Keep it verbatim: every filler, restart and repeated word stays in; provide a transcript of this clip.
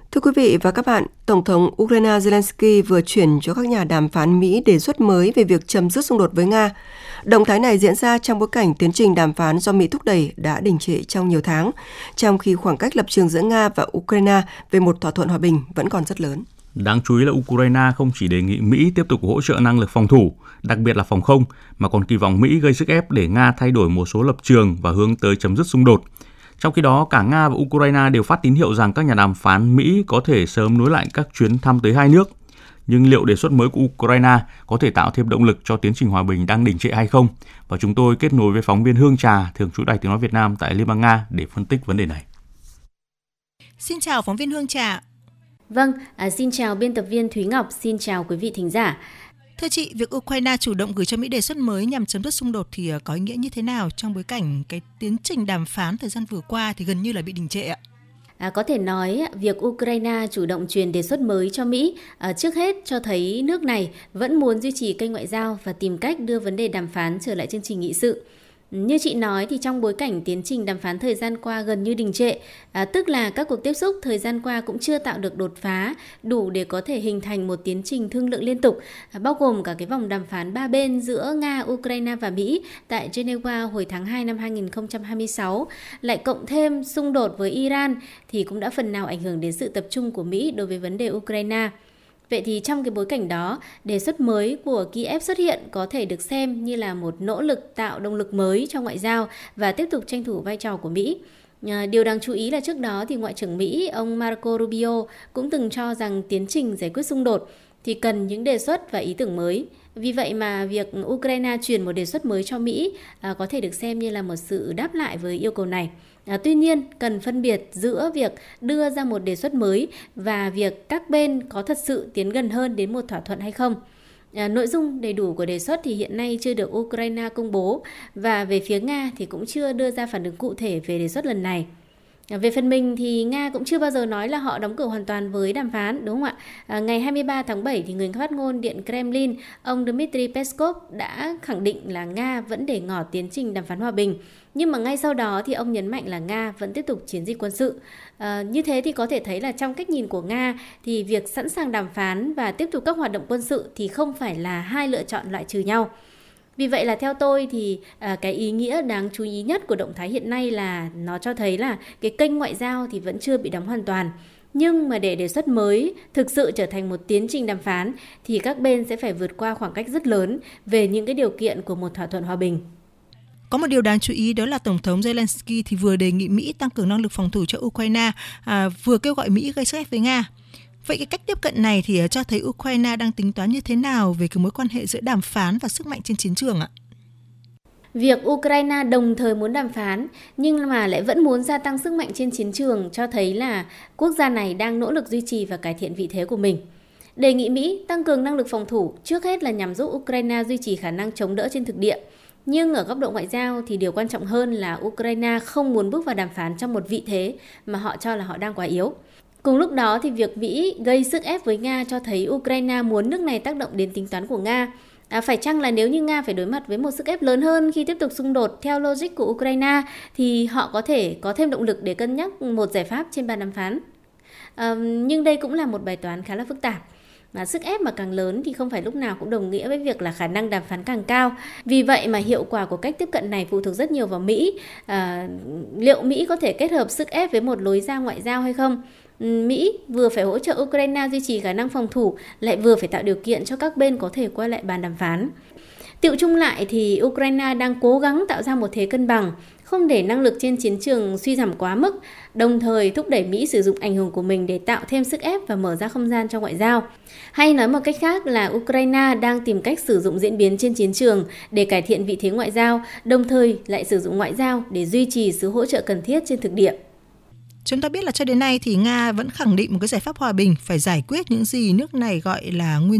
Thưa quý vị và các bạn, Tổng thống Ukraine Zelensky vừa chuyển cho các nhà đàm phán Mỹ đề xuất mới về việc chấm dứt xung đột với Nga. Động thái này diễn ra trong bối cảnh tiến trình đàm phán do Mỹ thúc đẩy đã đình trệ trong nhiều tháng, trong khi khoảng cách lập trường giữa Nga và Ukraine về một thỏa thuận hòa bình vẫn còn rất lớn. Đáng chú ý là Ukraine không chỉ đề nghị Mỹ tiếp tục hỗ trợ năng lực phòng thủ, đặc biệt là phòng không, mà còn kỳ vọng Mỹ gây sức ép để Nga thay đổi một số lập trường và hướng tới chấm dứt xung đột. Trong khi đó, cả Nga và Ukraine đều phát tín hiệu rằng các nhà đàm phán Mỹ có thể sớm nối lại các chuyến thăm tới hai nước. Nhưng liệu đề xuất mới của Ukraine có thể tạo thêm động lực cho tiến trình hòa bình đang đình trệ hay không? Và chúng tôi kết nối với phóng viên Hương Trà, thường trú Đài Tiếng nói Việt Nam tại Liên bang Nga để phân tích vấn đề này. Xin chào phóng viên Hương Trà. Vâng, à, xin chào biên tập viên Thúy Ngọc, xin chào quý vị thính giả. Thưa chị, việc Ukraine chủ động gửi cho Mỹ đề xuất mới nhằm chấm dứt xung đột thì có ý nghĩa như thế nào trong bối cảnh cái tiến trình đàm phán thời gian vừa qua thì gần như là bị đình trệ ạ? À, có thể nói việc Ukraine chủ động truyền đề xuất mới cho Mỹ à, trước hết cho thấy nước này vẫn muốn duy trì kênh ngoại giao và tìm cách đưa vấn đề đàm phán trở lại chương trình nghị sự. Như chị nói thì trong bối cảnh tiến trình đàm phán thời gian qua gần như đình trệ, à, tức là các cuộc tiếp xúc thời gian qua cũng chưa tạo được đột phá đủ để có thể hình thành một tiến trình thương lượng liên tục, à, bao gồm cả cái vòng đàm phán ba bên giữa Nga, Ukraine và Mỹ tại Geneva hồi tháng hai năm hai nghìn không trăm hai mươi sáu, lại cộng thêm xung đột với Iran thì cũng đã phần nào ảnh hưởng đến sự tập trung của Mỹ đối với vấn đề Ukraine. Vậy thì trong cái bối cảnh đó, đề xuất mới của Kiev xuất hiện có thể được xem như là một nỗ lực tạo động lực mới cho ngoại giao và tiếp tục tranh thủ vai trò của Mỹ. Điều đáng chú ý là trước đó thì Ngoại trưởng Mỹ, ông Marco Rubio cũng từng cho rằng tiến trình giải quyết xung đột thì cần những đề xuất và ý tưởng mới. Vì vậy mà việc Ukraine chuyển một đề xuất mới cho Mỹ à, có thể được xem như là một sự đáp lại với yêu cầu này. À, tuy nhiên, cần phân biệt giữa việc đưa ra một đề xuất mới và việc các bên có thật sự tiến gần hơn đến một thỏa thuận hay không. À, nội dung đầy đủ của đề xuất thì hiện nay chưa được Ukraine công bố và về phía Nga thì cũng chưa đưa ra phản ứng cụ thể về đề xuất lần này. Về phần mình thì Nga cũng chưa bao giờ nói là họ đóng cửa hoàn toàn với đàm phán, đúng không ạ? À, ngày hai mươi ba tháng bảy thì người phát ngôn Điện Kremlin, ông Dmitry Peskov đã khẳng định là Nga vẫn để ngỏ tiến trình đàm phán hòa bình. Nhưng mà ngay sau đó thì ông nhấn mạnh là Nga vẫn tiếp tục chiến dịch quân sự. À, như thế thì có thể thấy là trong cách nhìn của Nga thì việc sẵn sàng đàm phán và tiếp tục các hoạt động quân sự thì không phải là hai lựa chọn loại trừ nhau. Vì vậy là theo tôi thì à, cái ý nghĩa đáng chú ý nhất của động thái hiện nay là nó cho thấy là cái kênh ngoại giao thì vẫn chưa bị đóng hoàn toàn. Nhưng mà để đề xuất mới thực sự trở thành một tiến trình đàm phán thì các bên sẽ phải vượt qua khoảng cách rất lớn về những cái điều kiện của một thỏa thuận hòa bình. Có một điều đáng chú ý đó là Tổng thống Zelensky thì vừa đề nghị Mỹ tăng cường năng lực phòng thủ cho Ukraine, à, vừa kêu gọi Mỹ gây sức ép với Nga. Vậy cái cách tiếp cận này thì cho thấy Ukraine đang tính toán như thế nào về cái mối quan hệ giữa đàm phán và sức mạnh trên chiến trường ạ? Việc Ukraine đồng thời muốn đàm phán nhưng mà lại vẫn muốn gia tăng sức mạnh trên chiến trường cho thấy là quốc gia này đang nỗ lực duy trì và cải thiện vị thế của mình. Đề nghị Mỹ tăng cường năng lực phòng thủ trước hết là nhằm giúp Ukraine duy trì khả năng chống đỡ trên thực địa. Nhưng ở góc độ ngoại giao thì điều quan trọng hơn là Ukraine không muốn bước vào đàm phán trong một vị thế mà họ cho là họ đang quá yếu. Cùng lúc đó thì việc Mỹ gây sức ép với Nga cho thấy Ukraine muốn nước này tác động đến tính toán của Nga. À, phải chăng là nếu như Nga phải đối mặt với một sức ép lớn hơn khi tiếp tục xung đột theo logic của Ukraine thì họ có thể có thêm động lực để cân nhắc một giải pháp trên bàn đàm phán. À, nhưng đây cũng là một bài toán khá là phức tạp. Mà sức ép mà càng lớn thì không phải lúc nào cũng đồng nghĩa với việc là khả năng đàm phán càng cao. Vì vậy mà hiệu quả của cách tiếp cận này phụ thuộc rất nhiều vào Mỹ. À, liệu Mỹ có thể kết hợp sức ép với một lối ra ngoại giao hay không? Mỹ vừa phải hỗ trợ Ukraine duy trì khả năng phòng thủ, lại vừa phải tạo điều kiện cho các bên có thể quay lại bàn đàm phán. Tựu chung lại thì Ukraine đang cố gắng tạo ra một thế cân bằng, không để năng lực trên chiến trường suy giảm quá mức, đồng thời thúc đẩy Mỹ sử dụng ảnh hưởng của mình để tạo thêm sức ép và mở ra không gian cho ngoại giao. Hay nói một cách khác là Ukraine đang tìm cách sử dụng diễn biến trên chiến trường để cải thiện vị thế ngoại giao, đồng thời lại sử dụng ngoại giao để duy trì sự hỗ trợ cần thiết trên thực địa. Chúng ta biết là cho đến nay thì Nga vẫn khẳng định một cái giải pháp hòa bình phải giải quyết những gì nước này gọi là nguyên